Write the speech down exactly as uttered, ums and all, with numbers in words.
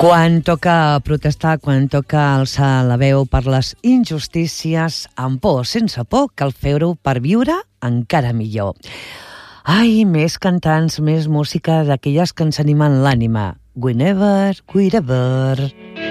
Quan toca protestar, quan toca alçar la veu per les injustícies, amb por, sense por, cal fer-ho per viure encara millor. Ai, més cantants, més música d'aquelles que ens animen l'ànima. Whenever, wherever...